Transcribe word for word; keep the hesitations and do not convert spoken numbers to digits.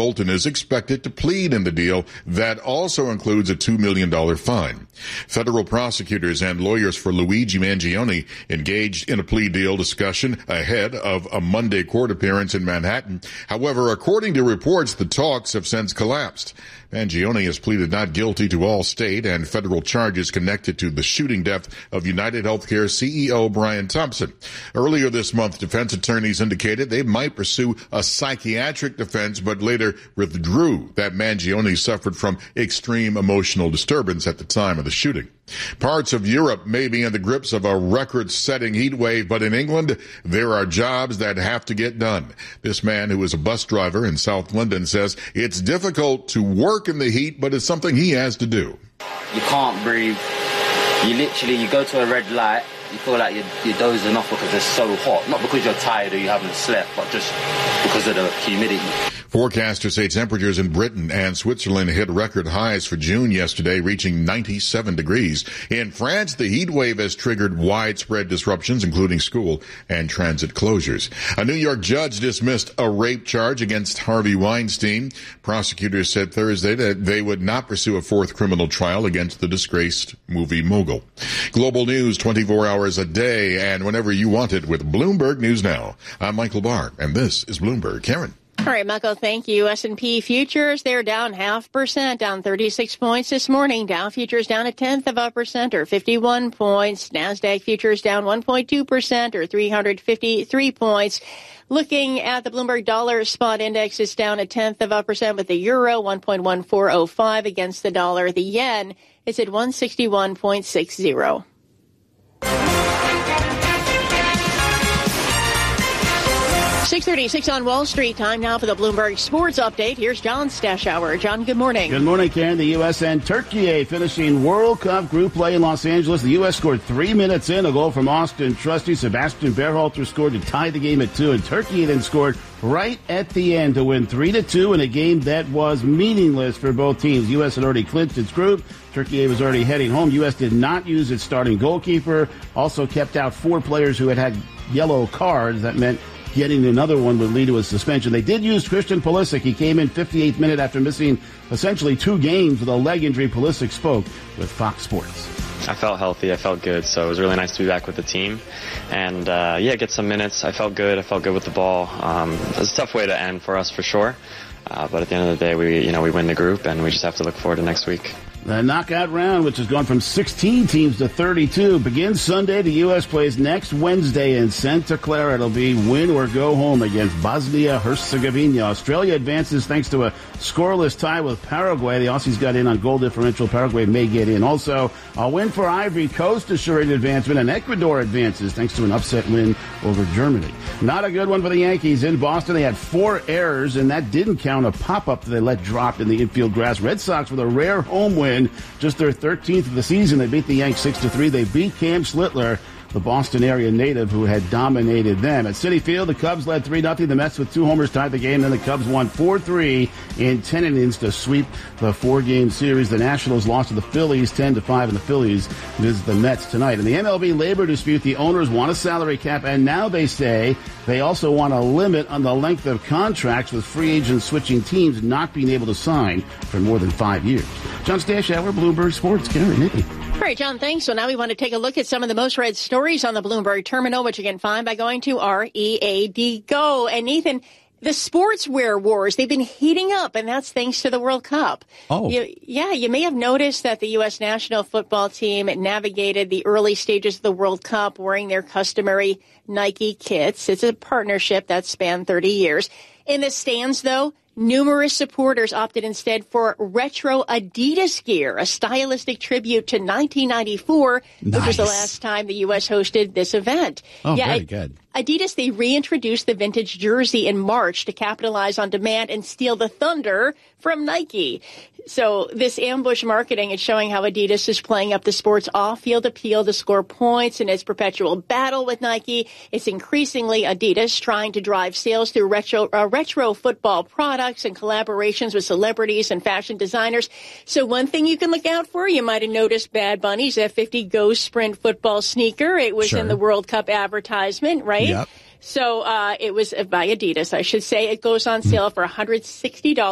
Bolton is expected to plead in the deal. That also includes a two million dollars fine. Federal prosecutors and lawyers for Luigi Mangione engaged in a plea deal discussion ahead of a Monday court appearance in Manhattan. However, according to reports, the talks have since collapsed. Mangione has pleaded not guilty to all state and federal charges connected to the shooting death of United Healthcare C E O Brian Thompson. Earlier this month, defense attorneys indicated they might pursue a psychiatric defense, but later withdrew that Mangione suffered from extreme emotional disturbance at the time of the shooting. Parts of Europe may be in the grips of a record-setting heat wave, but in England, there are jobs that have to get done. This man, who is a bus driver in South London, says it's difficult to work in the heat, but it's something he has to do. You can't breathe. You literally, you go to a red light, you feel like you're, you're dozing off because it's so hot. Not because you're tired or you haven't slept, but just because of the humidity. Forecasters say temperatures in Britain and Switzerland hit record highs for June yesterday, reaching ninety-seven degrees. In France, the heat wave has triggered widespread disruptions, including school and transit closures. A New York judge dismissed a rape charge against Harvey Weinstein. Prosecutors said Thursday that they would not pursue a fourth criminal trial against the disgraced movie mogul. Global news twenty-four hours a day and whenever you want it with Bloomberg News Now. I'm Michael Barr, and this is Bloomberg. Karen. All right, Michael, thank you. S and P futures, they're down half percent, down thirty-six points this morning. Dow futures down a tenth of a percent, or fifty-one points. NASDAQ futures down one point two percent, or three hundred fifty-three points. Looking at the Bloomberg Dollar Spot Index, it's down a tenth of a percent, with the euro one point one four oh five against the dollar. The yen is at one sixty-one point six zero. six thirty-six on Wall Street. Time now for the Bloomberg Sports Update. Here's John Stashower. John, good morning. Good morning, Karen. The U S and Turkey finishing World Cup group play in Los Angeles. The U S scored three minutes in. A goal from Austin trustee Sebastian Berhalter scored to tie the game at two. And Turkey then scored right at the end to win three to two in a game that was meaningless for both teams. U S had already clinched its group. Turkey was already heading home. U S did not use its starting goalkeeper. Also kept out four players who had had yellow cards. That meant getting another one would lead to a suspension. They did use Christian Pulisic. He came in fifty-eighth minute after missing essentially two games with a leg injury. Pulisic spoke with Fox Sports. I felt healthy. I felt good. So it was really nice to be back with the team. And, uh, yeah, get some minutes. I felt good. I felt good with the ball. Um, it was a tough way to end for us for sure. Uh, but at the end of the day, we, you know, we win the group, and we just have to look forward to next week. The knockout round, which has gone from sixteen teams to thirty-two, begins Sunday. The U S plays next Wednesday in Santa Clara. It'll be win or go home against Bosnia-Herzegovina. Australia advances thanks to a scoreless tie with Paraguay. The Aussies got in on goal differential. Paraguay may get in. Also, a win for Ivory Coast assuring advancement, and Ecuador advances thanks to an upset win over Germany. Not a good one for the Yankees in Boston. They had four errors, and that didn't count a pop-up that they let drop in the infield grass. Red Sox with a rare home win. Just their thirteenth of the season. They beat the Yanks six to three. They beat Cam Slittler, the Boston area native who had dominated them. At Citi Field, the Cubs led three nothing. The Mets with two homers tied the game. Then the Cubs won four three in ten innings to sweep the four-game series. The Nationals lost to the Phillies ten to five, and the Phillies visit the Mets tonight. In the M L B labor dispute, the owners want a salary cap, and now they say they also want a limit on the length of contracts, with free agents switching teams not being able to sign for more than five years. John Stashower, Bloomberg Sports. Karen, Nikki. All right, John, thanks. So now we want to take a look at some of the most read stories on the Bloomberg Terminal, which you can find by going to R E A D Go. And Nathan, the sportswear wars, they've been heating up, and that's thanks to the World Cup. Oh. You, yeah, you may have noticed that the U S national football team navigated the early stages of the World Cup wearing their customary Nike kits. It's a partnership that spanned thirty years. In the stands, though, numerous supporters opted instead for retro Adidas gear, a stylistic tribute to nineteen ninety-four, nice. which was the last time the U S hosted this event. Oh, yeah, very good. Adidas, they reintroduced the vintage jersey in March to capitalize on demand and steal the thunder from Nike. So this ambush marketing is showing how Adidas is playing up the sport's off-field appeal to score points in its perpetual battle with Nike. It's increasingly Adidas trying to drive sales through retro, uh, retro football products and collaborations with celebrities and fashion designers. So one thing you can look out for, you might have noticed Bad Bunny's F fifty Go Sprint football sneaker. It was sure. in the World Cup advertisement, right? Yep. So uh, it was by Adidas, I should say. It goes on sale for one hundred sixty dollars.